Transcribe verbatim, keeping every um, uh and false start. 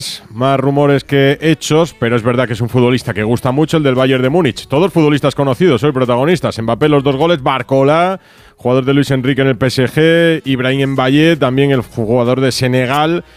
Más rumores que hechos, pero es verdad que es un futbolista que gusta mucho, el del Bayern de Múnich. Todos futbolistas conocidos, hoy protagonistas. Mbappé los dos goles, Barcola, jugador de Luis Enrique en el P S G, Ibrahim Mbaye, también el jugador de Senegal,